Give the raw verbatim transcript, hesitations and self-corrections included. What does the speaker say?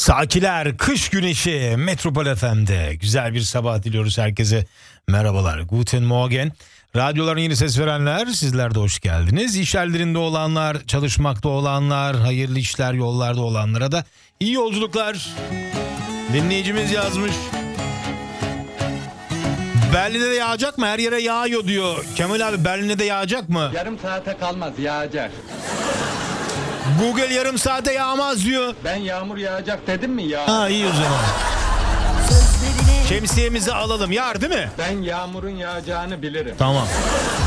Sakiler, kış güneşi Metropol F M'de. Güzel bir sabah diliyoruz herkese. Merhabalar, Guten Morgen. Radyoların yeni ses verenler, sizler de hoş geldiniz. İş yerlerinde olanlar, çalışmakta olanlar, hayırlı işler yollarda olanlara da iyi yolculuklar. Dinleyicimiz yazmış. Berlin'de de yağacak mı? Her yere yağıyor diyor. Kemal abi, Berlin'de de yağacak mı? Yarım saate kalmaz, yağacak. Google yarım saate yağmaz diyor. Ben yağmur yağacak dedim mi ya? Ha, iyi o zaman. Şemsiyemizi alalım. Yağar değil mi? Ben yağmurun yağacağını bilirim. Tamam.